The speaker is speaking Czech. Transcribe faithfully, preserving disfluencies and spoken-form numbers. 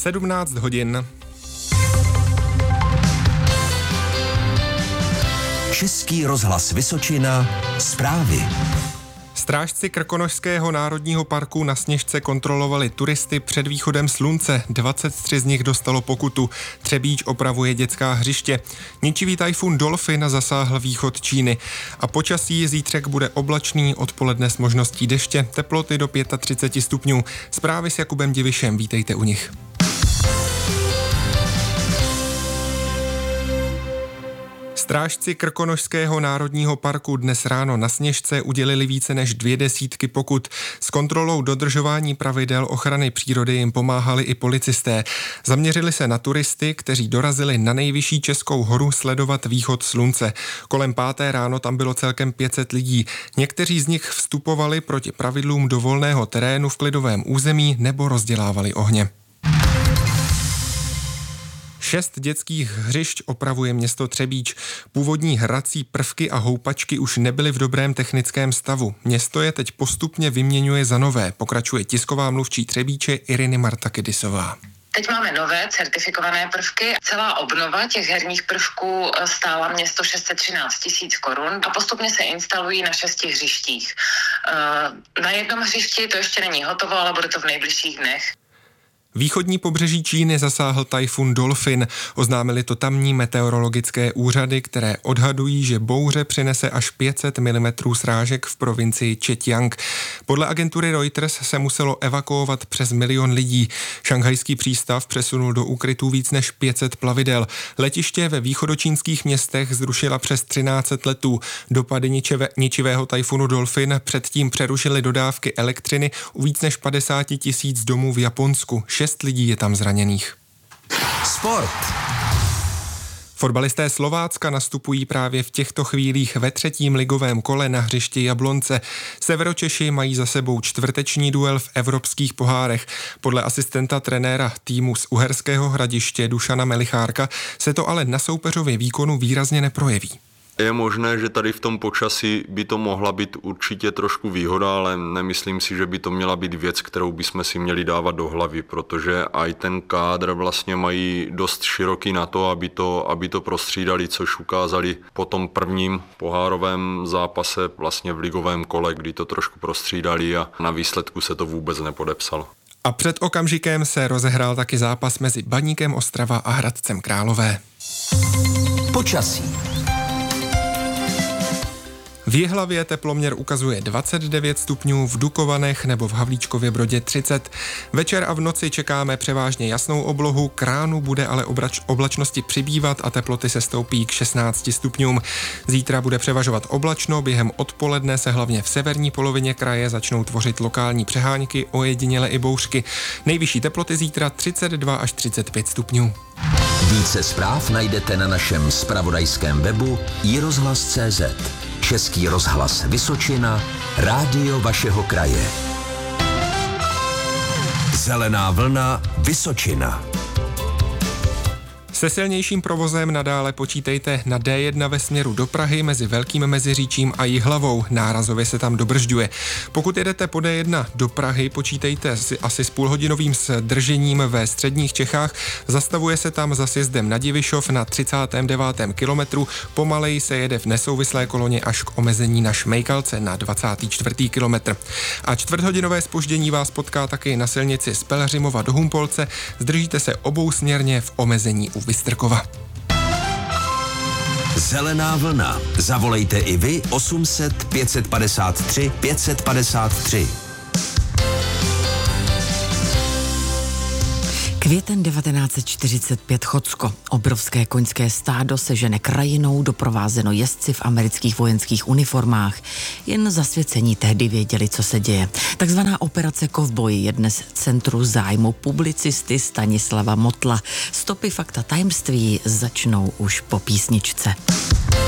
sedmnáct hodin. Český rozhlas Vysočina, zprávy. Strážci Krkonošského národního parku na Sněžce kontrolovali turisty před východem slunce. dvacet tři z nich dostalo pokutu. Třebíč opravuje dětská hřiště. Ničivý tajfun Dolphin zasáhl východ Číny. A počasí zítřek bude oblačný, odpoledne s možností deště, teploty do třicet pět stupňů. Zprávy s Jakubem Divišem, vítejte u nich. Strážci Krkonošského národního parku dnes ráno na Sněžce udělili více než dvě desítky pokut. S kontrolou dodržování pravidel ochrany přírody jim pomáhali i policisté. Zaměřili se na turisty, kteří dorazili na nejvyšší českou horu sledovat východ slunce. Kolem páté ráno tam bylo celkem pět set lidí. Někteří z nich vstupovali proti pravidlům do volného terénu v klidovém území nebo rozdělávali ohně. Šest dětských hřišť opravuje město Třebíč. Původní hrací prvky a houpačky už nebyly v dobrém technickém stavu. Město je teď postupně vyměňuje za nové, pokračuje tisková mluvčí Třebíče Iriny Martakidisová. Teď máme nové certifikované prvky. Celá obnova těch herních prvků stála město šest set třináct tisíc korun a postupně se instalují na šesti hřištích. Na jednom hřišti to ještě není hotovo, ale bude to v nejbližších dnech. Východní pobřeží Číny zasáhl tajfun Dolphin. Oznámili to tamní meteorologické úřady, které odhadují, že bouře přinese až pět set milimetrů srážek v provincii Zhejiang. Podle agentury Reuters se muselo evakuovat přes milion lidí. Šanghajský přístav přesunul do úkrytů víc než pět set plavidel. Letiště ve východočínských městech zrušila přes třináct set letů. Dopady ničivé, ničivého tajfunu Dolphin předtím přerušily dodávky elektřiny u víc než padesát tisíc domů v Japonsku. Šest lidí je tam zraněných. Sport. Fotbalisté Slovácka nastupují právě v těchto chvílích ve třetím ligovém kole na hřišti Jablonce. Severočeši mají za sebou čtvrteční duel v evropských pohárech. Podle asistenta trenéra týmu z Uherského Hradiště Dušana Melichárka se to ale na soupeřově výkonu výrazně neprojeví. Je možné, že tady v tom počasí by to mohla být určitě trošku výhoda, ale nemyslím si, že by to měla být věc, kterou bychom si měli dávat do hlavy, protože i ten kádr vlastně mají dost široký na to, aby to, aby to prostřídali, což ukázali po tom prvním pohárovém zápase vlastně v ligovém kole, kdy to trošku prostřídali a na výsledku se to vůbec nepodepsalo. A před okamžikem se rozehrál taky zápas mezi Baníkem Ostrava a Hradcem Králové. Počasí. V Jihlavě teploměr ukazuje dvacet devět stupňů, v Dukovanech nebo v Havlíčkově Brodě třicet. Večer a v noci čekáme převážně jasnou oblohu, k ránu bude ale obrač, oblačnosti přibývat a teploty se stoupí k šestnácti stupňům. Zítra bude převažovat oblačno, během odpoledne se hlavně v severní polovině kraje začnou tvořit lokální přehánky, ojediněle i bouřky. Nejvyšší teploty zítra třicet dva až třicet pět stupňů. Více zpráv najdete na našem zpravodajském webu i rozhlas tečka cé zet. Český rozhlas Vysočina, rádio vašeho kraje. Zelená vlna Vysočina. Se silnějším provozem nadále počítejte na dé jedna ve směru do Prahy mezi Velkým Meziříčím a Jihlavou. Nárazově se tam dobržďuje. Pokud jedete po dé jedna do Prahy, počítejte si asi s půlhodinovým zdržením ve středních Čechách. Zastavuje se tam za sjezdem na Divišov na třicátém devátém kilometru. Pomaleji se jede v nesouvislé koloně až k omezení na Šmejkalce na dvacátý čtvrtý kilometr. A čtvrthodinové zpoždění vás potká taky na silnici z Pelhřimova do Humpolce. Zdržíte se obousměrně v omezení u Vystrkova. Zelená vlna. Zavolejte i vy osm set pět set padesát tři pět set padesát tři. Květen devatenáct set čtyřicet pět, Chocko. Obrovské koňské stádo se žene krajinou, doprovázeno jezdci v amerických vojenských uniformách. Jen zasvěcení tehdy věděli, co se děje. Takzvaná operace Kovboj je dnes v centru zájmu publicisty Stanislava Motla. Stopy fakta tajemství začnou už po písničce.